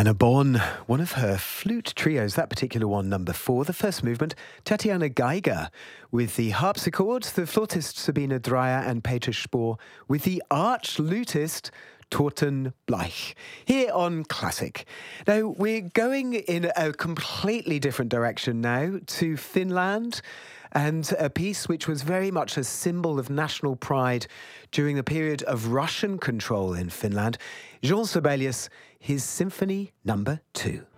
Anna Bonn, one of her flute trios, that particular one, number 4, the first movement, Tatiana Geiger with the harpsichord, the flautist Sabine Dreyer and Peter Spohr with the arch-lutist Torten Bleich, here on Classic. Now, we're going in a completely different direction now to Finland, and a piece which was very much a symbol of national pride during the period of Russian control in Finland. Jean Sibelius, his Symphony Number 2.